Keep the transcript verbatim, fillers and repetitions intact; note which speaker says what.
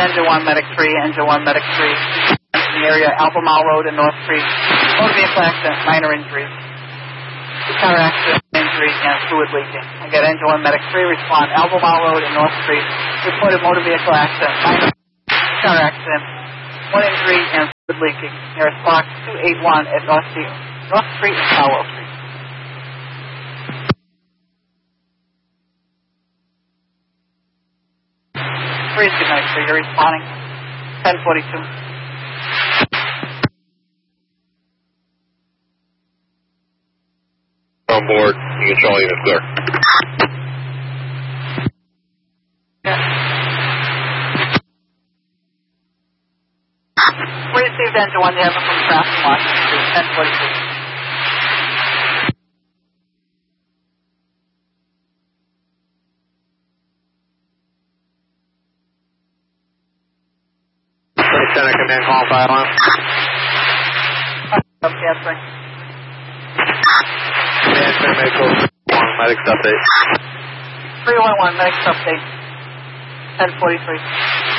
Speaker 1: Engine one, Medic three, Engine one, Medic three. In the area, Albemarle Road and North Street. Motor vehicle accident, minor injuries. Car accident, injury, and fluid leaking. I got Engine one, Medic three, respond Albemarle Road and North Street. Reported motor vehicle accident, minor car accident, one injury, and fluid leaking. Nearest box two eighty-one at North Street, North Street and Caldwell Street. Three is good night, sir. You're responding. ten forty-two.
Speaker 2: On board. You can show unit clear.
Speaker 1: Yeah. We received Engine one, the from traffic Washington Street, ten forty-two.
Speaker 2: Lieutenant Command, call fire alarm.
Speaker 1: Okay, answering.
Speaker 2: Command, medical, medics update.
Speaker 1: three one one, medics update. ten forty-three.